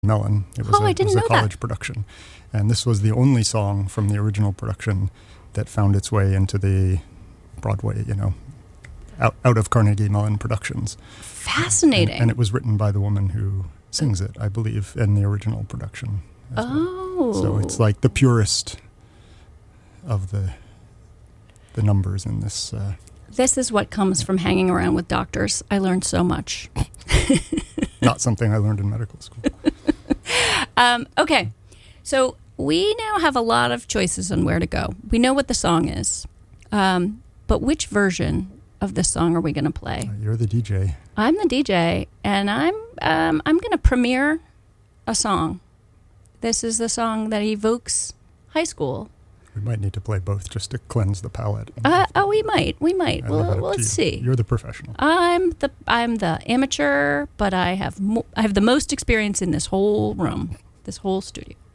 Mellon. It was I didn't know a college production. And this was the only song from the original production that found its way into the Broadway, out of Carnegie Mellon Productions. Fascinating. And it was written by the woman who sings it, I believe, in the original production. Well. So it's like the purest of the numbers in this. This is what comes from hanging around with doctors. I learned so much. Not something I learned in medical school. Okay, so we now have a lot of choices on where to go. We know what the song is, but which version of the song are we going to play? You're the DJ. I'm the DJ, and I'm going to premiere a song. This is the song that evokes high school. We might need to play both just to cleanse the palate. We might. Well, let's see. You're the professional. I'm the amateur, but I have the most experience in this whole room, this whole studio.